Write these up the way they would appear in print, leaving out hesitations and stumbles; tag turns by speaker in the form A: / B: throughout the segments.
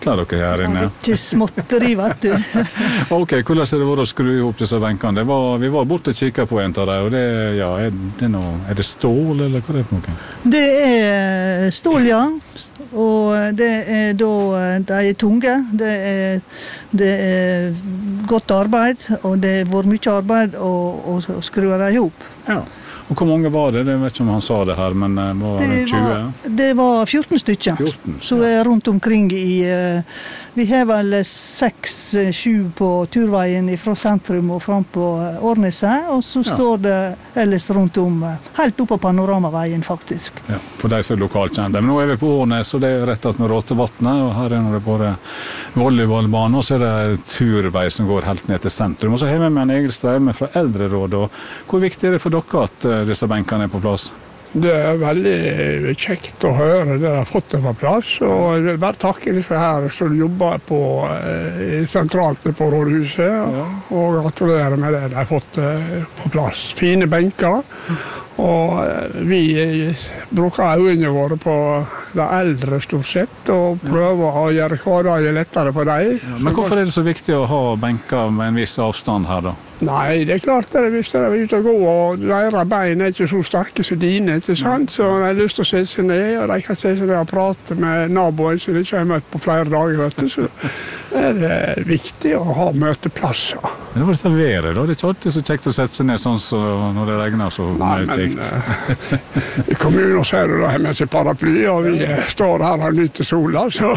A: Klarer dere her inne?
B: Ikke småtteri, vet du.
A: Ok, hvordan det vært å skru ihop disse benkene? Vi var borte og kikket på en av dem, og er det stål, eller hva det for noe?
B: Det er stål, ja. Og det er da, de er tunge. Det er godt arbeid, og det har vært mye arbeid å skru dem ihop.
A: Ja. Og hvor mange var det? Jeg vet ikke om han sa det her, men var det 20?
B: Det var 14 stykker.
A: 14,
B: så er rundt omkring vi har vel 6-7 på turveien fra sentrum og fram på Årneset, og så står det ellers rundt om, helt oppe på Panoramaveien faktisk.
A: Ja, for de som er lokalkjente. Men nå er vi på Årnes, og det er rett med Råtevatnet, og her er det både volleyballbane, og så er det turvei som går helt ned til sentrum. Og så har vi med en Egil Straume fra Eldrerådet, og hvor viktig er det for dere at disse benkene er på plass?
C: Det er veldig kjekt å høre det har fått det på plass, og jeg vil bare takke disse her som jobber sentralt på rådhuset, og gratulerer med det de har fått på plass. Fine benker, og vi bruker øynene våre på de eldre stort sett, og prøver å gjøre hverdagen lettere for dem.
A: Ja, men hvorfor er det så viktig å ha benker med en viss avstand her da?
C: Nei, det er klart det hvis de er ute og går, og deres bein er ikke så sterke som dine, ikke sant? Så de har lyst til å se seg ned, og de kan se seg ned og prate med naboen som de ikke har møtt på flere dager, vet du. Så er det viktig å ha møteplasser.
A: Men det var dette været da, det er ikke alltid så kjekt å sette seg ned sånn så når det regner så møytikt.
C: I kommunen ser du da har med seg paraply, og vi står her og nyter sola, så...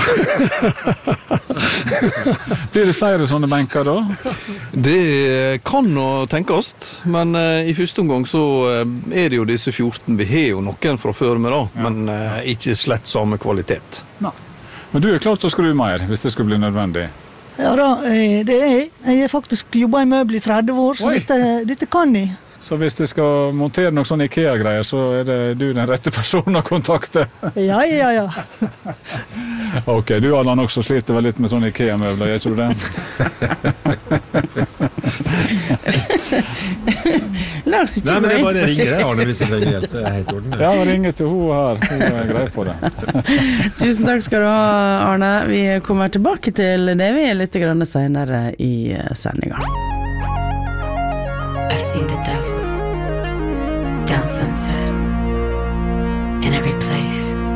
A: Blir det flere sånne benker da?
D: Det kan å tenke oss, men i første omgang så er det jo disse 14. Vi har jo noen fra før med da, men ikke slett samme kvalitet.
A: Nei. Men du er klar til å skru mer hvis det skulle bli nødvendig?
B: Ja da, det er jeg. Jeg har faktisk jobbet i møbel i 30 år, så dette kan jeg.
A: Så hvis jeg skal montere noen sånne IKEA-greier, så er det du den rette personen å kontakte?
B: Ja.
A: Ok, du Allan også sliter vel litt med sånne IKEA-møbler, gjør ikke du det?
E: Lars ikke.
F: Nei, men det er bare ringer det, Arne, hvis det er helt orden.
A: Ja, ringer til hun her, hun er grei på det.
E: Tusen takk skal du ha, Arne. Vi kommer tilbake til det vi litt grann senere i sendingen.
G: I've seen the devil down Sunset in every place.